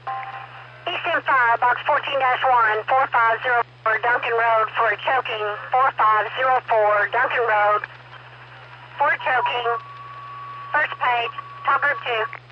Eastern Fire, box 14-1, 4504 Duncan Road for choking, 4504 Duncan Road for choking, first page, top group 2.